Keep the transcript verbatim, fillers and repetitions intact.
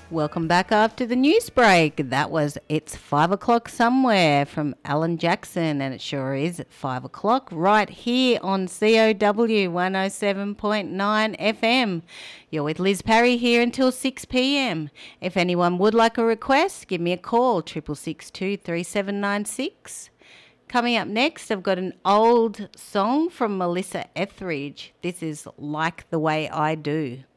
Welcome back after the news break. That was It's Five O'Clock Somewhere from Alan Jackson, and it sure is at five o'clock right here on C O W one oh seven point nine F M. You're with Liz Parry here until six p m. If anyone would like a request, give me a call, triple six two three seven nine six. Coming up next, I've got an old song from Melissa Etheridge. This is Like the Way I Do.